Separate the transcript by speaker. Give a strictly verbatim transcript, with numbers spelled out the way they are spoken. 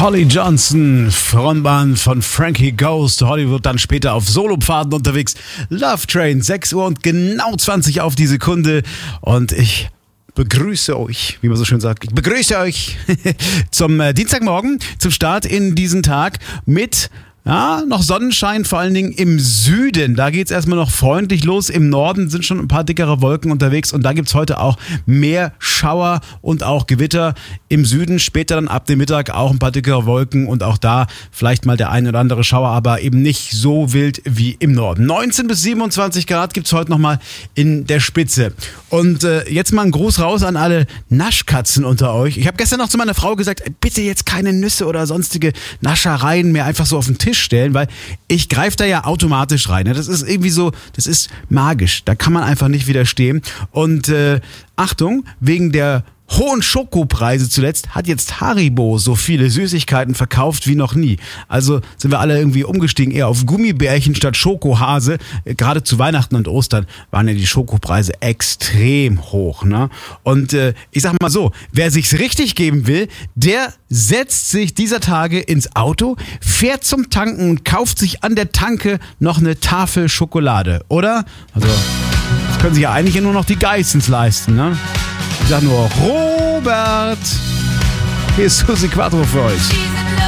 Speaker 1: Holly Johnson, Frontmann von Frankie Goes to Hollywood, dann später auf Solopfaden unterwegs. Love Train, sechs Uhr und genau zwanzig auf die Sekunde. Und ich begrüße euch, wie man so schön sagt, ich begrüße euch zum äh, Dienstagmorgen, zum Start in diesen Tag mit... Ja, noch Sonnenschein, vor allen Dingen im Süden. Da geht's erstmal noch freundlich los. Im Norden sind schon ein paar dickere Wolken unterwegs und da gibt's heute auch mehr Schauer und auch Gewitter. Im Süden später dann ab dem Mittag auch ein paar dickere Wolken und auch da vielleicht mal der ein oder andere Schauer, aber eben nicht so wild wie im Norden. neunzehn bis siebenundzwanzig Grad gibt's heute nochmal in der Spitze. Und äh, jetzt mal ein Gruß raus an alle Naschkatzen unter euch. Ich habe gestern noch zu meiner Frau gesagt, bitte jetzt keine Nüsse oder sonstige Naschereien mehr einfach so auf den Tisch stellen, weil ich greife da ja automatisch rein. Das ist irgendwie so, das ist magisch. Da kann man einfach nicht widerstehen. Und äh, Achtung, wegen der hohen Schokopreise zuletzt hat jetzt Haribo so viele Süßigkeiten verkauft wie noch nie. Also sind wir alle irgendwie umgestiegen eher auf Gummibärchen statt Schokohase. Gerade zu Weihnachten und Ostern waren ja die Schokopreise extrem hoch, ne? Und äh, ich sag mal so, wer sich's richtig geben will, der setzt sich dieser Tage ins Auto, fährt zum Tanken und kauft sich an der Tanke noch eine Tafel Schokolade, oder? Also das können sich ja eigentlich nur noch die Geissens leisten, ne? Ich sag nur, Robert, hier ist Susi Quattro für euch.